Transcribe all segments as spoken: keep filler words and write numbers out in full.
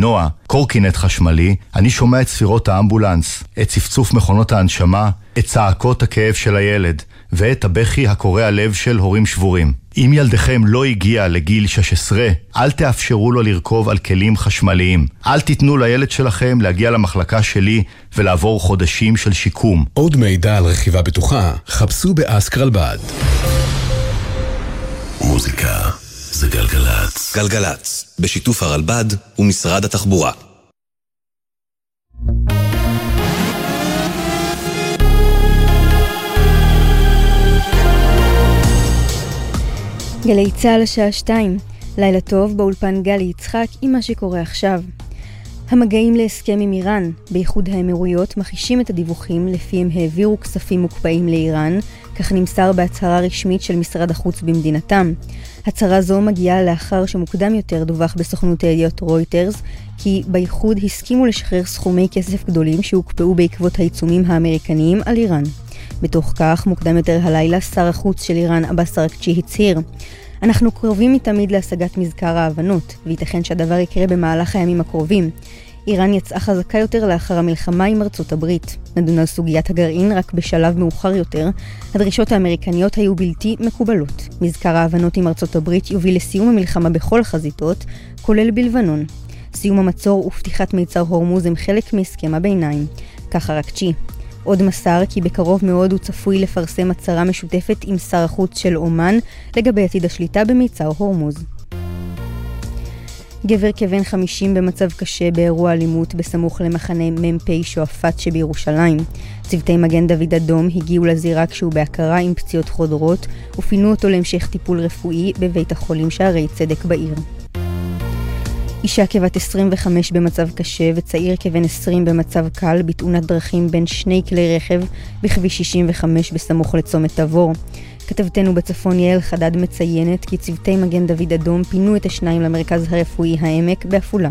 למנוע קורקינט חשמלי, אני שומע את ספירות האמבולנס, את צפצוף מכונות ההנשמה, את צעקות הכאב של הילד, ואת הבכי הקורע לב של הורים שבורים. אם ילדכם לא הגיע לגיל שש עשרה, אל תאפשרו לו לרכוב על כלים חשמליים. אל תיתנו לילד שלכם להגיע למחלקה שלי ולעבור חודשים של שיקום. עוד מידע על רכיבה בטוחה, חפשו באסק רלב"ד. מוזיקה זה גלגלץ. גלגלץ, בשיתוף הרלב"ד ומשרד התחבורה. גלי צהל השעה שתיים, לילה טוב באולפן גלי יצחק עם מה שקורה עכשיו. המגעים להסכם עם איראן, באיחוד האמירויות, מחישים את הדיווחים לפיהם העבירו כספים מוקפאים לאיראן, כך נמסר בהצהרה רשמית של משרד החוץ במדינתם. הצהרה זו מגיעה לאחר שמוקדם יותר דווח בסוכנות הידיעות רויטרס, כי באיחוד הסכימו לשחרר סכומי כסף גדולים שהוקפאו בעקבות העיצומים האמריקניים על איראן. בתוך כך, מוקדם יותר הלילה, שר החוץ של איראן עבאס אראקצ'י הצהיר: אנחנו קרובים מתמיד להשגת מזכר ההבנות, וייתכן שהדבר יקרה במהלך הימים הקרובים. איראן יצאה חזקה יותר לאחר המלחמה עם ארצות הברית. נדון על סוגיית הגרעין רק בשלב מאוחר יותר. הדרישות האמריקניות היו בלתי מקובלות. מזכר ההבנות עם ארצות הברית יוביל לסיום המלחמה בכל חזיתות, כולל בלבנון. סיום המצור ופתיחת מיצר הורמוז הם חלק מהסכם הביניים. כך אראקצ'י. עוד מסר כי בקרוב מאוד הוא צפוי לפרסם הצהרה משותפת עם שר החוץ של אומן לגבי עתיד השליטה במיצר הורמוז. גבר כבן חמישים במצב קשה באירוע אלימות בסמוך למחנה ממפי שועפאט שבירושלים. צוותי מגן דוד אדום הגיעו לזירה כשהוא בהכרה עם פציעות חודרות ופינו אותו להמשך טיפול רפואי בבית החולים שערי צדק בעיר. אישה כבת עשרים וחמש במצב קשה וצעיר כבן עשרים במצב קל בתאונת דרכים בין שני כלי רכב בכביש שישים וחמש בסמוך לצומת תבור. כתבתנו בצפון יעל חדד מציינת כי צוותי מגן דוד אדום פינו את השניים למרכז הרפואי העמק באפולה.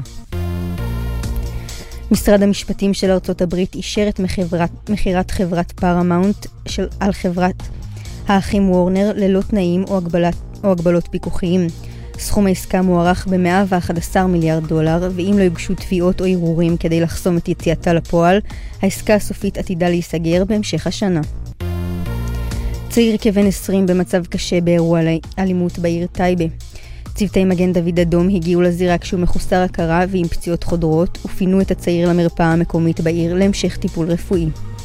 משרד המשפטים של ארצות הברית אישר את מחירת חברת פארמאונט של, על חברת האחים וורנר ללא תנאים או, הגבלת, או הגבלות פיקוחיים. סכום העסקה מוערך ב-מאה ואחד עשר מיליארד דולר, ואם לא יוגשו תביעות או ערעורים כדי לחסום את יציאתה לפועל, העסקה הסופית עתידה להיסגר בהמשך השנה. צעיר כבן עשרים במצב קשה באירוע אלימות בעיר טייבה. צוותי מגן דוד אדום הגיעו לזירה כשהוא מחוסר הכרה ועם פציעות חודרות, ופינו את הצעיר למרפאה המקומית בעיר להמשך טיפול רפואי.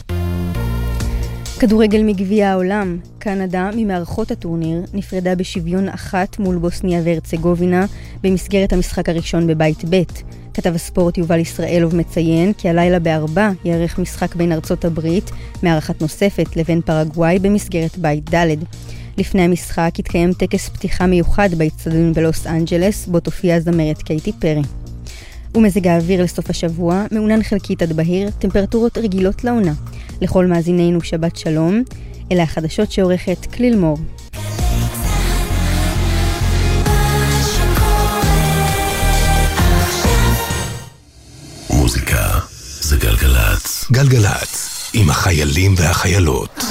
כדורגל מגביע העולם, קנדה ממערכות הטורניר נפרדה בשוויון אחת מול בוסניה והרצגובינה במסגרת המשחק הראשון בבית ב'. כתב הספורט יובל ישראלוב מציין כי הלילה בארבע יערך משחק בין ארצות הברית, מערכת נוספת לבין פרגוואי במסגרת בית ד'. לפני המשחק התקיים טקס פתיחה מיוחד באצטדיון בלוס אנג'לס, בו תופיע הזמרת קייטי פרי. ומזג האוויר לסוף השבוע, מעונן חלקית עד בהיר, טמפרטורות רגילות לעונה. לכל מאזינינו שבת שלום, אלה החדשות שעורכת כליל מור. מוזיקה זה גלגלץ. גלגלץ, עם החיילים והחיילות.